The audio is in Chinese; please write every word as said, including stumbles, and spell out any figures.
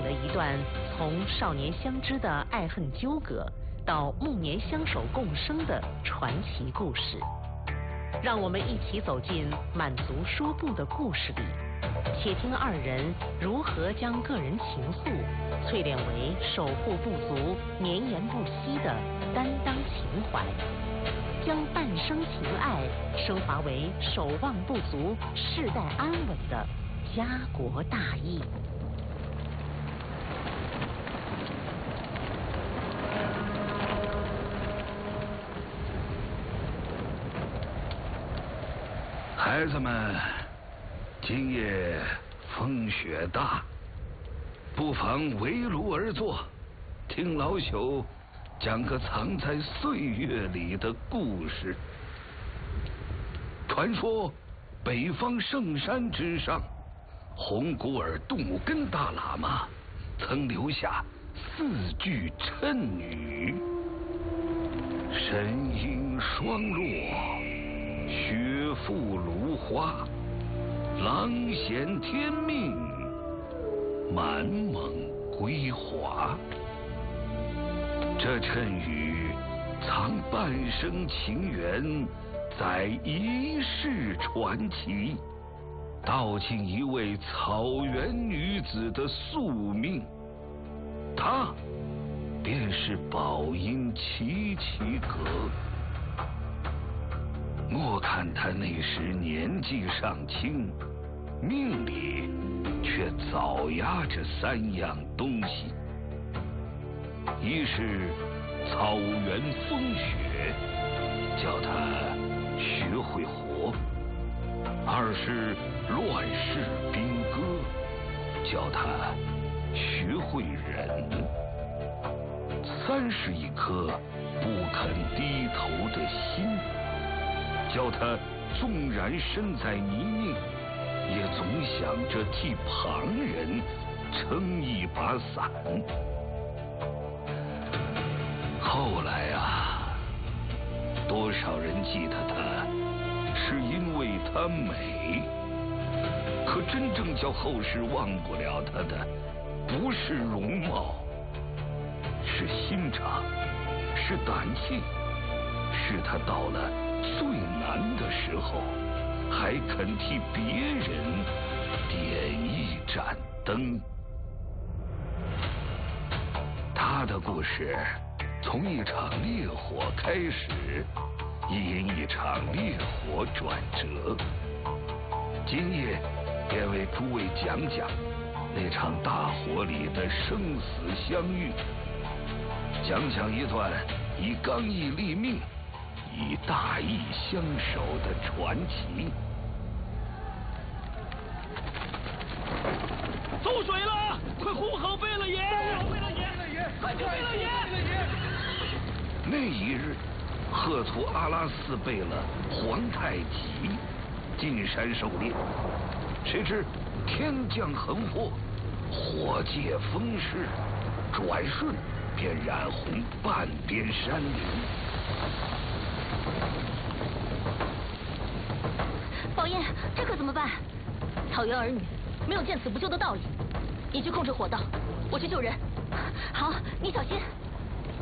了一段从少年相知的爱恨纠葛到暮年相守共生的传奇故事。让我们一起走进满族书部的故事里，且听二人如何将个人情愫淬炼为守护部族绵延不息的担当情怀，将半生情爱升华为守望部族世代安稳的家国大义。 孩子们，今夜风雪大，不妨围炉而坐，听老朽讲个藏在岁月里的故事。传说北方圣山之上，红古尔杜姆根大喇嘛曾留下四句谶语：神鹰双落，雪覆芦花，狼衔天命，满蒙归华。这谶语藏半生情缘，载一世传奇，道尽一位草原女子的宿命。她便是宝音齐齐格。莫看他那时年纪尚轻，命里却早压着三样东西：一是草原风雪，叫他学会活；二是乱世兵戈，叫他学会忍；三是一颗不肯低头的心，叫他纵然身在泥泞，也总想着替旁人撑一把伞。后来啊，多少人记得她是因为她美，可真正叫后世忘不了她的，不是容貌，是心肠，是胆气，是她到了最难的时候，还肯替别人点一盏灯。他的故事从一场烈火开始，亦因一场烈火转折。今夜便为诸位讲讲那场大火里的生死相遇，讲讲一段以刚毅立命，以大义相守的传奇。 走水了，快护好贝勒爷！贝勒爷，快救贝勒爷！ 那一日，赫图阿拉斯贝勒皇太极进山狩猎，谁知天降横祸，火借风势，转瞬便染红半边山林。 宝燕，这可怎么办？草原儿女没有见死不救的道理。你去控制火道，我去救人。好，你小心。